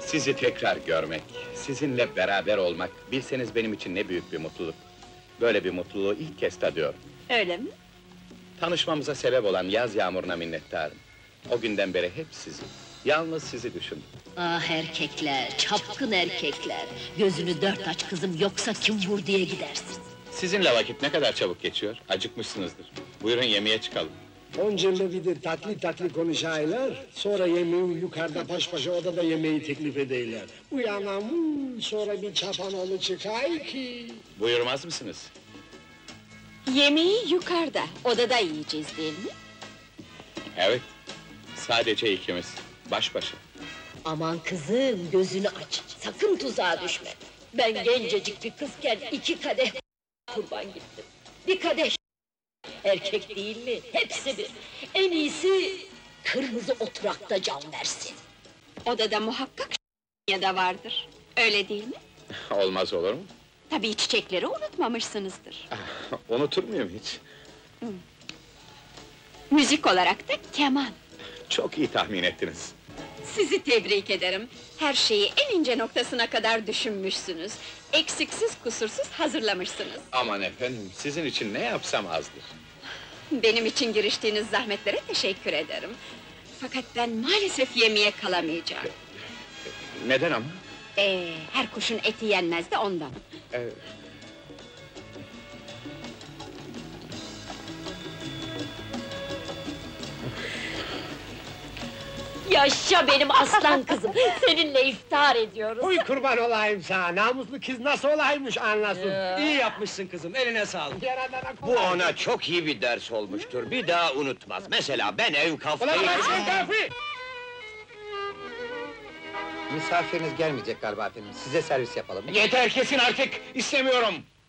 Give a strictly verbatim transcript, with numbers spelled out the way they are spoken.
Sizi tekrar görmek, sizinle beraber olmak, bilseniz benim için ne büyük bir mutluluk. Böyle bir mutluluğu ilk kez tadıyorum. Öyle mi? Tanışmamıza sebep olan yaz yağmuruna minnettarım. O günden beri hep sizi, yalnız sizi düşündüm. Ah erkekler, çapkın erkekler! Gözünü dört aç kızım, yoksa kim vur diye gidersin! Sizinle vakit ne kadar çabuk geçiyor, acıkmışsınızdır. Buyurun yemeğe çıkalım. Onca bir de tatlı tatlı konuşaylar, sonra yemeği yukarıda baş başa odada yemeği teklif edeyler. Uyanam, sonra bir çapanoğlu çıkay ki... Buyurmaz mısınız? Yemeği yukarıda, odada yiyeceğiz değil mi? Evet, sadece ikimiz, baş başa. Aman kızım, gözünü aç, sakın tuzağa düşme! Ben gencecik bir kızken iki kadeh kurban gittim. Bir kadeh erkek değil mi? Hepsi bir! En iyisi kırmızı oturakta can versin! Odada muhakkak ya da vardır, öyle değil mi? Olmaz olur mu? Tabii çiçekleri unutmamışsınızdır. Unutur muyum hiç? Müzik olarak da keman. Çok iyi tahmin ettiniz. Sizi tebrik ederim. Her şeyi en ince noktasına kadar düşünmüşsünüz. Eksiksiz kusursuz hazırlamışsınız. Aman efendim, sizin için ne yapsam azdır. Benim için giriştiğiniz zahmetlere teşekkür ederim. Fakat ben maalesef yemeğe kalamayacağım. Neden ama? Ee, her kuşun eti yenmez de ondan. Ee, Yaşa benim aslan kızım! Seninle iftar ediyoruz! Uy kurban olayım sana, namuslu kız nasıl olaymış anlasın. İyi yapmışsın kızım, eline sağlık. Yaradana Bu kolay. ona çok iyi bir ders olmuştur, bir daha unutmaz. Mesela ben ev Ulan kafayı... ulan sen kafi! Misafiriniz gelmeyecek galiba efendim, size servis yapalım. Yeter kesin artık, istemiyorum!